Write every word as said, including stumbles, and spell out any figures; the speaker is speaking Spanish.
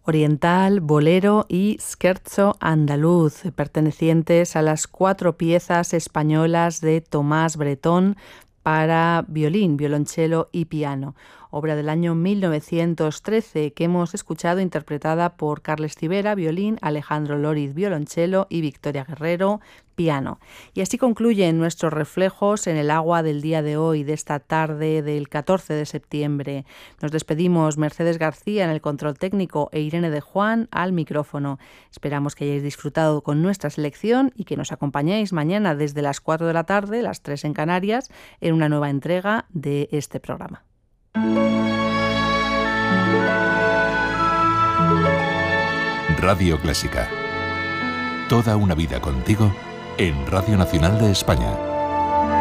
oriental, bolero y scherzo andaluz, pertenecientes a las cuatro piezas españolas de Tomás Bretón para violín, violonchelo y piano, obra del año mil novecientos trece que hemos escuchado interpretada por Carles Civera, violín, Alejandro Lóriz, violonchelo y Victoria Guerrero, piano. Y así concluyen nuestros reflejos en el agua del día de hoy, de esta tarde del catorce de septiembre. Nos despedimos Mercedes García en el control técnico e Irene de Juan al micrófono. Esperamos que hayáis disfrutado con nuestra selección y que nos acompañéis mañana desde las cuatro de la tarde, las tres en Canarias, en una nueva entrega de este programa. Radio Clásica. Toda una vida contigo en Radio Nacional de España.